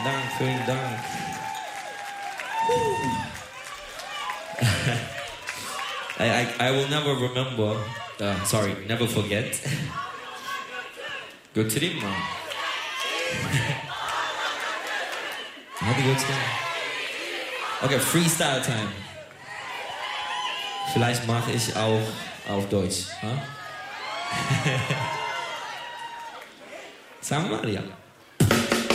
Dank, vielen Dank. I will never remember, never forget. Go to the mom. Okay, Freestyle Time. Vielleicht mache ich auch auf Deutsch. Huh? Sagen wir mal, ja.